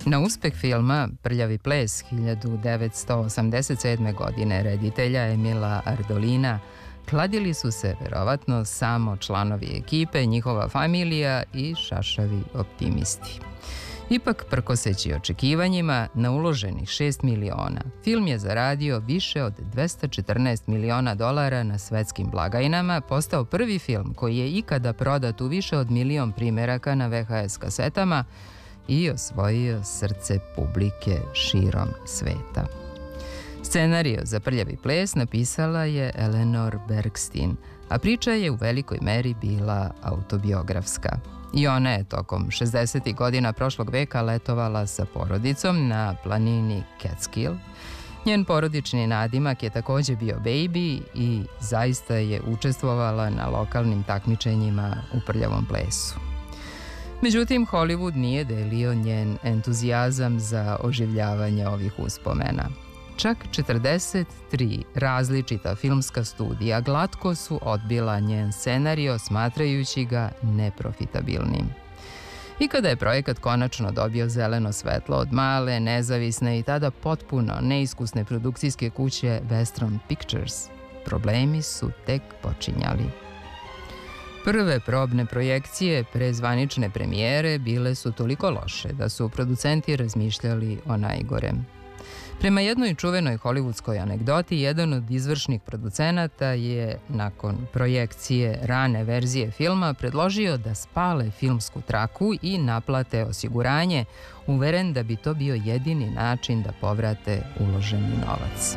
Na uspeh filma Prljavi ples 1987. godine reditelja Emila Ardolina kladili su se verovatno samo članovi ekipe, njihova familija i šašavi optimisti. Ipak, prkoseći očekivanjima, na uloženih 6 miliona, film je zaradio više od $214 miliona na svetskim blagajnama, postao prvi film koji je ikada prodat u više od 1.000.000 primeraka na VHS kasetama i osvojio srce publike širom sveta. Scenarijo za Prljavi ples napisala je Eleanor Bergstein, a priča je u velikoj meri bila autobiografska. I ona je tokom 60. godina prošlog veka letovala sa porodicom na planini Catskill. Njen porodični nadimak je takođe bio Baby i zaista je učestvovala na lokalnim takmičenjima u prljavom plesu. Međutim, Hollywood nije delio njen entuzijazam za oživljavanje ovih uspomena. Čak 43 različita filmska studija glatko su odbila njen scenario, smatrajući ga neprofitabilnim. I kada je projekat konačno dobio zeleno svetlo od male, nezavisne i tada potpuno neiskusne produkcijske kuće Western Pictures, problemi su tek počinjali. Prve probne projekcije pre zvanične premijere bile su toliko loše da su producenti razmišljali o najgorem. Prema jednoj čuvenoj hollywoodskoj anegdoti, jedan od izvršnih producenata je nakon projekcije rane verzije filma predložio da spale filmsku traku i naplate osiguranje, uveren da bi to bio jedini način da povrate uloženi novac.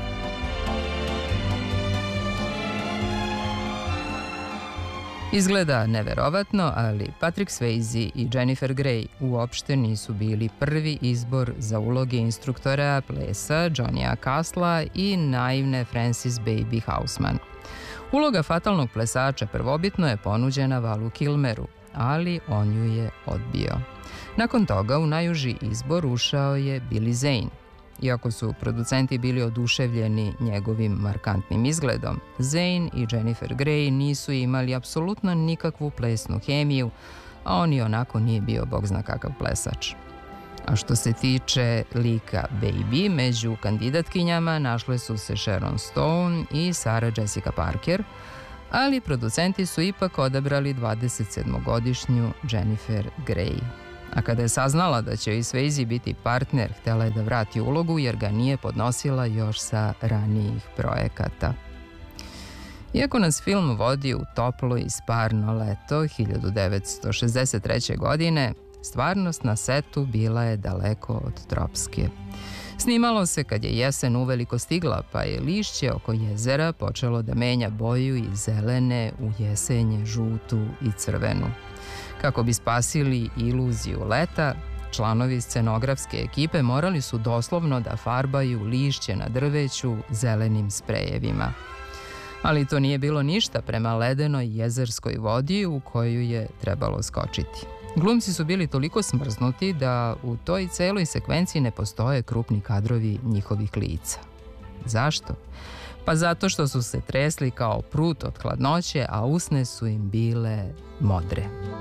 Izgleda neverovatno, ali Patrick Swayze i Jennifer Grey uopšte nisu bili prvi izbor za uloge instruktora plesa Johnnya Castla i naivne Frances Baby Houseman. Uloga fatalnog plesača prvobitno je ponuđena Valu Kilmeru, ali on ju je odbio. Nakon toga u najuži izbor ušao je Billy Zane. Iako su producenti bili oduševljeni njegovim markantnim izgledom, Zane i Jennifer Grey nisu imali apsolutno nikakvu plesnu hemiju, a on i onako nije bio bog zna kakav plesač. A što se tiče lika Baby, među kandidatkinjama našle su se Sharon Stone i Sarah Jessica Parker, ali producenti su ipak odabrali 27-godišnju Jennifer Grey. A kada je saznala da će joj Swayze biti partner, htela je da vrati ulogu jer ga nije podnosila još sa ranijih projekata. Iako nas film vodi u toplo i sparno leto 1963. godine, stvarnost na setu bila je daleko od tropske. Snimalo se kad je jesen uveliko stigla, pa je lišće oko jezera počelo da menja boju iz zelene u jesenje, žutu i crvenu. Kako bi spasili iluziju leta, članovi scenografske ekipe morali su doslovno da farbaju lišće na drveću zelenim sprejevima. Ali to nije bilo ništa prema ledenoj jezerskoj vodi u koju je trebalo skočiti. Glumci su bili toliko smrznuti da u toj celoj sekvenciji ne postoje krupni kadrovi njihovih lica. Zašto? Pa zato što su se tresli kao prut od hladnoće, a usne su im bile modre.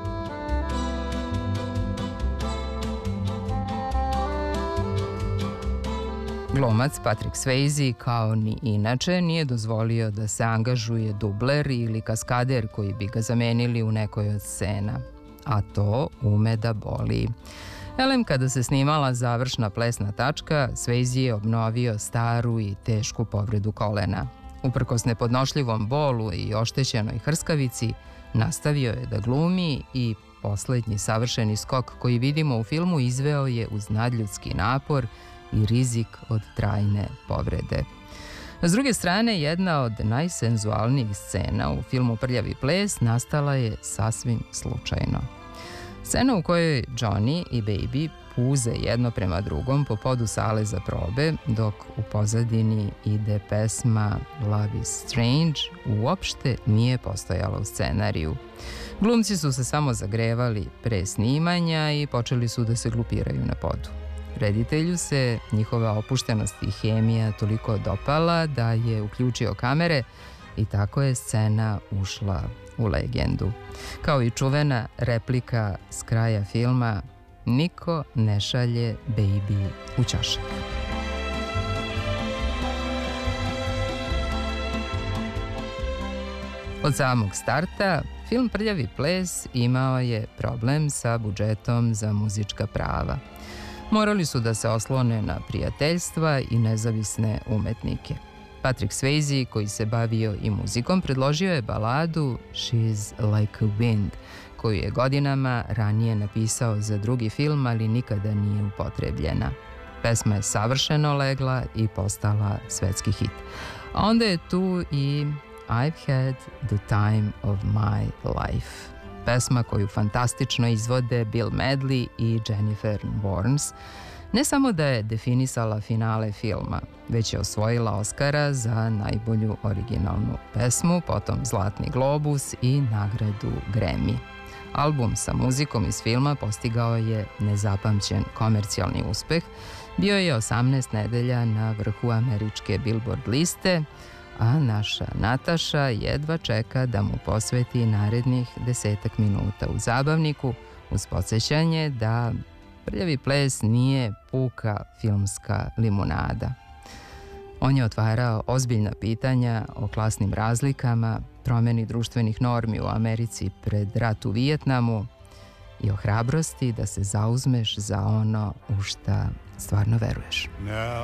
Glumac Patrick Swayze, kao ni inače, nije dozvolio da se angažuje dubler ili kaskader koji bi ga zamenili u nekoj od scena. A to ume da boli. Elem, kada se snimala završna plesna tačka, Swayze je obnovio staru i tešku povredu kolena. Uprkos nepodnošljivom bolu i oštećenoj hrskavici, nastavio je da glumi i poslednji savršeni skok koji vidimo u filmu izveo je uz nadljudski napor i rizik od trajne povrede. S druge strane, jedna od najsenzualnijih scena u filmu Prljavi ples nastala je sasvim slučajno. Scena u kojoj Johnny i Baby puze jedno prema drugom po podu sale za probe, dok u pozadini ide pesma Love is Strange, uopšte nije postojala u scenariju. Glumci su se samo zagrevali pre snimanja i počeli su da se glupiraju na podu. Reditelju se njihova opuštenost i hemija toliko dopala da je uključio kamere i tako je scena ušla u legendu. Kao i čuvena replika s kraja filma Niko ne šalje baby u ćošak. Od samog starta, film Prljavi ples imao je problem sa budžetom za muzička prava. Morali su da se oslone na prijateljstva i nezavisne umetnike. Patrick Swayze, koji se bavio i muzikom, predložio je baladu She's Like a Wind, koju je godinama ranije napisao za drugi film, ali nikada nije upotrebljena. Pesma je savršeno legla i postala svetski hit. A onda je tu i I've had the time of my life. Pesma koju fantastično izvode Bill Medley i Jennifer Warnes, ne samo da je definisala finale filma, već je osvojila Oscara za najbolju originalnu pesmu, potom Zlatni globus i nagradu Grammy. Album sa muzikom iz filma postigao je nezapamćen komercijalni uspeh, bio je 18 nedelja na vrhu američke Billboard liste, a naša Nataša jedva čeka da mu posveti narednih 10 minuta u zabavniku uz podsjećanje da Prljavi ples nije puka filmska limunada. On je otvarao ozbiljna pitanja o klasnim razlikama, promeni društvenih normi u Americi pred rat u Vijetnamu i o hrabrosti da se zauzmeš za ono u šta stvarno veruješ. Now